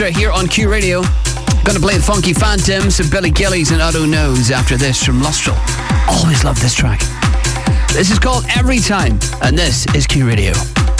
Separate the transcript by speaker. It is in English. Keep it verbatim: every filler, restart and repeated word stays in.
Speaker 1: Here on Q Radio. Gonna play the Funky Phantoms of Billy Gillies and Otto Knows after this from Lustral. Always love this track. This is called Every Time, and this is Q Radio.